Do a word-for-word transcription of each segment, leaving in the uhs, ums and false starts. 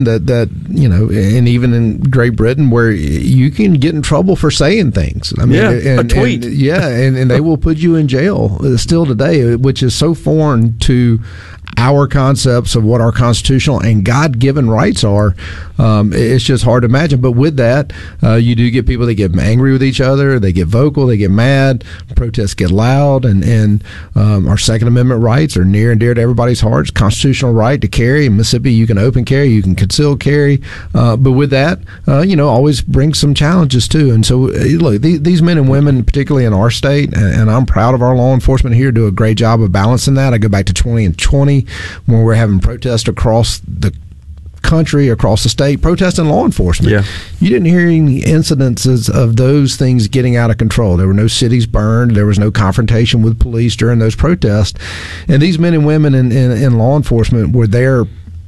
that, that you know, and even in Great Britain, where you can get in trouble for saying things. I mean, yeah, and, a tweet. And, yeah, and, and they will put you in jail still today, which is so foreign to our concepts of what our constitutional and God-given rights are. Um, it's just hard to imagine. But with that, uh, you do get people that get angry with each other. They get vocal. They get mad. Protests get loud. And, and um, our Second Amendment rights are near and dear to everybody's hearts. Constitutional right to carry. In Mississippi, you can open carry. You can conceal carry. Uh, but with that, uh, you know, always brings some challenges, too. And so, look, these, these men and women, particularly in our state, and, and I'm proud of our law enforcement here, do a great job of balancing that. I go back to twenty and twenty, when we're having protests across the country, across the state, protesting law enforcement. Yeah. You didn't hear any incidences of those things getting out of control. There were no cities burned. There was no confrontation with police during those protests. And these men and women in, in, in law enforcement were there,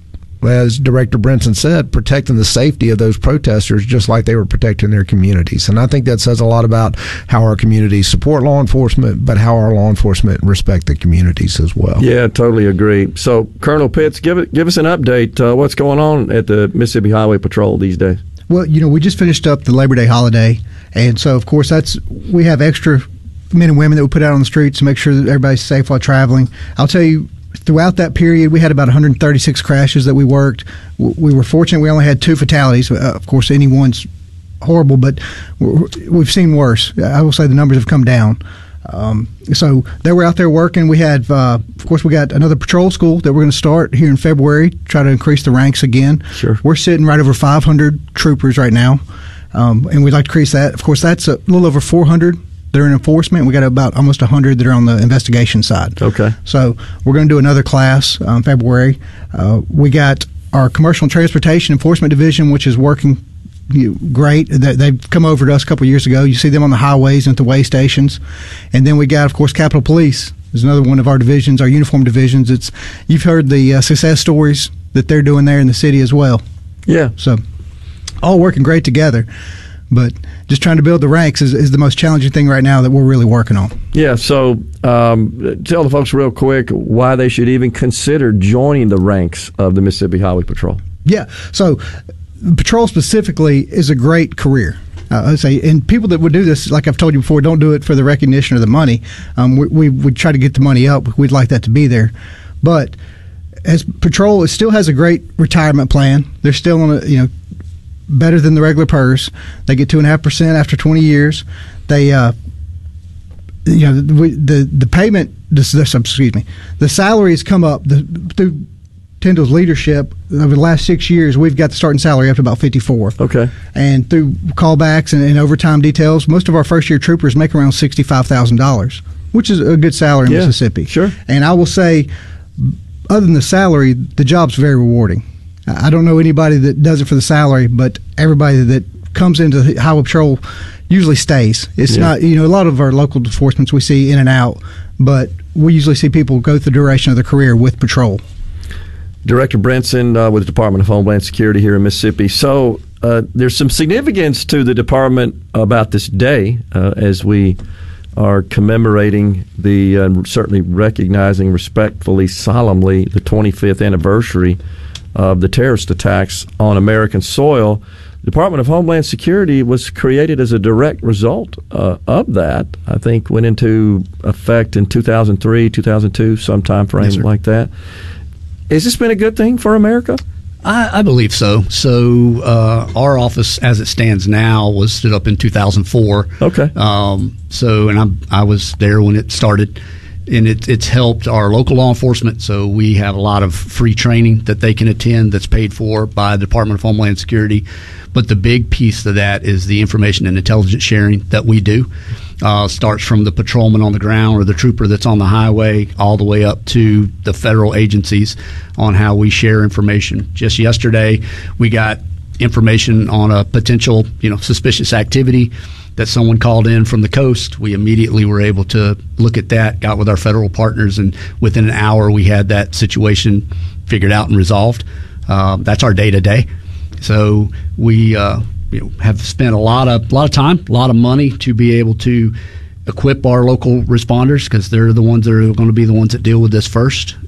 as Director Brinson said, protecting the safety of those protesters just like they were protecting their communities. And I think that says a lot about how our communities support law enforcement, but how our law enforcement respect the communities as well. Yeah, totally agree. So, Colonel Pitts, give it, give us an update. Uh, what's going on at the Mississippi Highway Patrol these days? Well, you know, we just finished up the Labor Day holiday, and so, of course, that's we have extra men and women that we put out on the streets to make sure that everybody's safe while traveling. I'll tell you, throughout that period, we had about one hundred thirty-six crashes that we worked. We were fortunate we only had two fatalities. Uh, of course, any one's horrible, but we've seen worse. I will say the numbers have come down. Um, so they were out there working. We had, uh, of course, we got another patrol school that we're going to start here in February, try to increase the ranks again. Sure. We're sitting right over five hundred troopers right now, um, and we'd like to increase that. Of course, that's a little over four hundred. They're in enforcement. We got about almost one hundred that are on the investigation side. Okay. So we're going to do another class in um, February. Uh, we got our Commercial and Transportation Enforcement Division, which is working you know, great. They, they've come over to us a couple of years ago. You see them on the highways and at the way stations. And then we got, of course, Capitol Police is another one of our divisions, our uniform divisions. It's You've heard the uh, success stories that they're doing there in the city as well. Yeah. So all working great together. But just trying to build the ranks is, is the most challenging thing right now that we're really working on. Yeah, so um, tell the folks real quick why they should even consider joining the ranks of the Mississippi Highway Patrol. Yeah, so patrol specifically is a great career. Uh, I say, and people that would do this, like I've told you before, don't do it for the recognition or the money. Um, we, we would try to get the money up. We'd like that to be there. But as patrol, it still has a great retirement plan. They're still on a, you know, better than the regular P E R S. They get two and a half percent after twenty years. They, uh, you know, the the, the payment. This, this, excuse me. The salaries come up the, through Tyndall's leadership over the last six years. We've got the starting salary up to about fifty-four. Okay. And through callbacks and, and overtime details, most of our first year troopers make around sixty-five thousand dollars, which is a good salary in yeah, Mississippi. Sure. And I will say, other than the salary, the job's very rewarding. I don't know anybody that does it for the salary, but everybody that comes into the Highway Patrol usually stays. It's yeah. not, you know, a lot of our local enforcements we see in and out, but we usually see people go through the duration of their career with patrol. Director Brinson uh, with the Department of Homeland Security here in Mississippi. So uh, there's some significance to the department about this day uh, as we are commemorating the, uh, certainly recognizing respectfully, solemnly, the twenty-fifth anniversary of the terrorist attacks on American soil. The Department of Homeland Security was created as a direct result uh, of that. I think went into effect in two thousand three, two thousand two, some time frame yes, like that. Has this been a good thing for America? I, I believe so. So uh, our office, as it stands now, was stood up in two thousand four. Okay. Um, so, and I'm, I was there when it started. And it, it's helped our local law enforcement, so we have a lot of free training that they can attend that's paid for by the Department of Homeland Security. But the big piece of that is the information and intelligence sharing that we do. Uh, starts from the patrolman on the ground or the trooper that's on the highway all the way up to the federal agencies on how we share information. Just yesterday, we got information on a potential, you know, suspicious activity that someone called in from the coast. We immediately were able to look at that, got with our federal partners, and within an hour we had that situation figured out and resolved. Uh, that's our day-to-day. So we uh, you know, have spent a lot of a lot of time, a lot of money to be able to equip our local responders because they're the ones that are going to be the ones that deal with this first.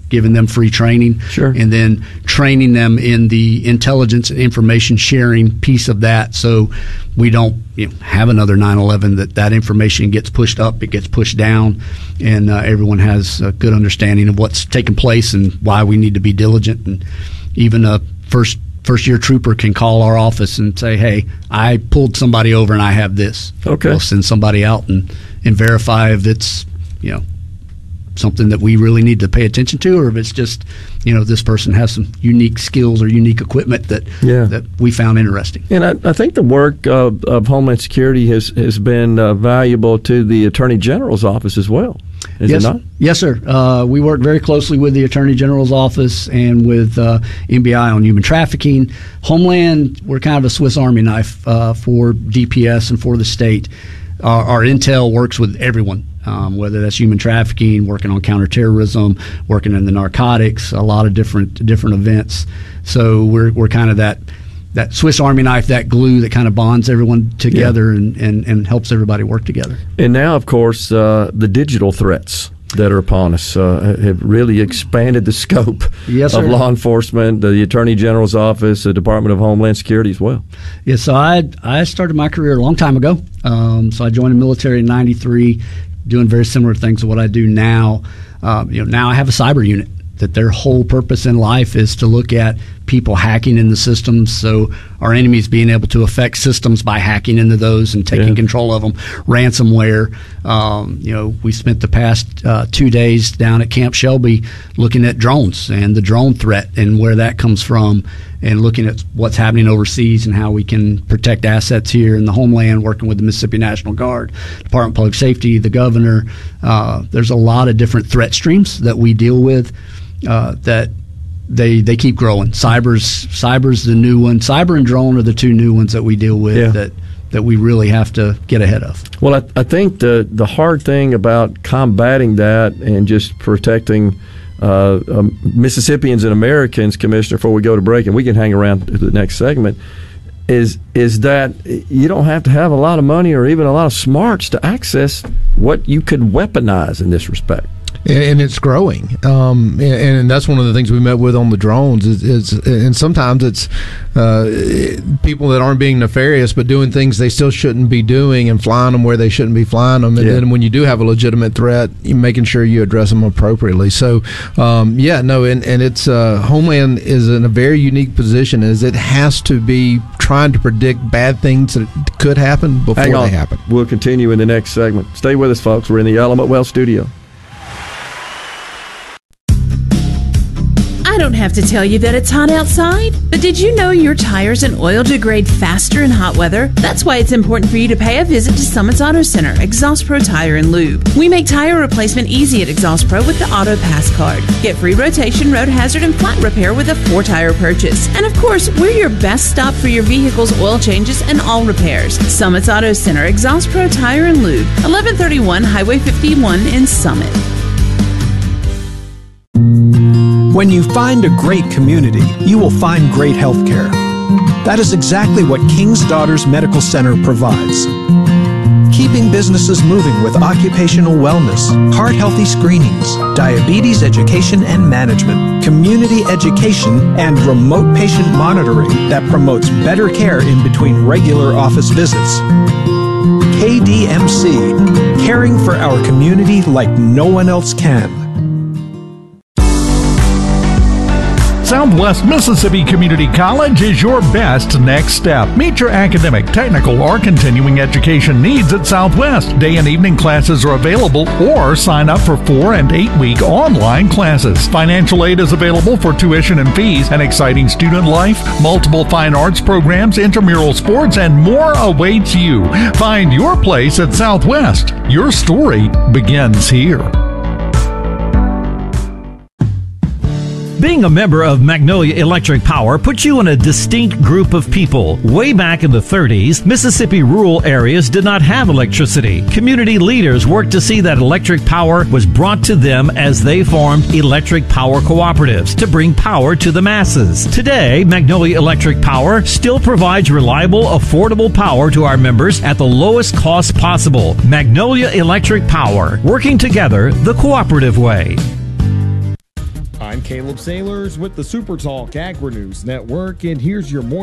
giving them free training, sure. and then training them in the intelligence and information sharing piece of that, so we don't you know, have another nine eleven, that that information gets pushed up, it gets pushed down, and uh, everyone has a good understanding of what's taking place and why we need to be diligent. And even a first first year trooper can call our office and say, hey, I pulled somebody over and I have this. Okay. We'll send somebody out and, and verify if it's, you know, something that we really need to pay attention to, or if it's just, you know, this person has some unique skills or unique equipment that yeah. that we found interesting. And I, I think the work of, of Homeland Security has, has been uh, valuable to the Attorney General's office as well. Is yes, it not? Yes, sir. Uh, we work very closely with the Attorney General's office and with uh, M B I on human trafficking. Homeland, we're kind of a Swiss Army knife uh, for D P S and for the state. Our, our intel works with everyone. Um, whether that's human trafficking, working on counterterrorism, working in the narcotics, a lot of different different events. So we're we're kind of that that Swiss Army knife, that glue that kind of bonds everyone together yeah. and, and, and helps everybody work together. And now, of course, uh, the digital threats that are upon us uh, have really expanded the scope yes, of sir. law enforcement, the Attorney General's office, the Department of Homeland Security as well. Yeah, so I I started my career a long time ago. Um, so I joined the military in ninety-three. Doing very similar things to what I do now. Um, you know, now I have a cyber unit that their whole purpose in life is to look at people hacking in the systems, so our enemies being able to affect systems by hacking into those and taking yeah. control of them. Ransomware. Um, you know, we spent the past uh, two days down at Camp Shelby looking at drones and the drone threat and where that comes from, and looking at what's happening overseas and how we can protect assets here in the homeland, working with the Mississippi National Guard, Department of Public Safety, the governor. Uh, there's a lot of different threat streams that we deal with uh, that they they keep growing. Cyber's cyber's the new one. Cyber and drone are the two new ones that we deal with yeah. that that we really have to get ahead of. Well, I, I think the the hard thing about combating that and just protecting uh, um, Mississippians and Americans, Commissioner, before we go to break, and we can hang around to the next segment, is is that you don't have to have a lot of money or even a lot of smarts to access what you could weaponize in this respect. And it's growing, um, and, and that's one of the things we met with on the drones. Is, is and sometimes it's uh, people that aren't being nefarious, but doing things they still shouldn't be doing and flying them where they shouldn't be flying them. And yeah. then when you do have a legitimate threat, you're making sure you address them appropriately. So, um, yeah, no, and, and it's uh, Homeland is in a very unique position, as it has to be trying to predict bad things that could happen before Hang on. they happen. We'll continue in the next segment. Stay with us, folks. We're in the Element Well studio. I don't have to tell you that it's hot outside, but did you know your tires and oil degrade faster in hot weather? That's why it's important for you to pay a visit to Summit's Auto Center, Exhaust Pro Tire and Lube. We make tire replacement easy at Exhaust Pro with the Auto Pass card. Get free rotation, road hazard, and flat repair with a four-tire purchase. And of course, we're your best stop for your vehicle's oil changes and all repairs. Summit's Auto Center, Exhaust Pro Tire and Lube, eleven thirty-one Highway fifty-one in Summit. When you find a great community, you will find great health care. That is exactly what King's Daughters Medical Center provides. Keeping businesses moving with occupational wellness, heart-healthy screenings, diabetes education and management, community education, and remote patient monitoring that promotes better care in between regular office visits. K D M C, caring for our community like no one else can. Southwest Mississippi Community College is your best next step. Meet your academic, technical, or continuing education needs at Southwest. Day and evening classes are available, or sign up for four and eight week online classes. Financial aid is available for tuition and fees, an exciting student life, multiple fine arts programs, intramural sports, and more awaits you. Find your place at Southwest. Your story begins here. Being a member of Magnolia Electric Power puts you in a distinct group of people. Way back in the thirties, Mississippi rural areas did not have electricity. Community leaders worked to see that electric power was brought to them as they formed electric power cooperatives to bring power to the masses. Today, Magnolia Electric Power still provides reliable, affordable power to our members at the lowest cost possible. Magnolia Electric Power, working together the cooperative way. Caleb Sailors with the Super Talk Agri News Network, and here's your morning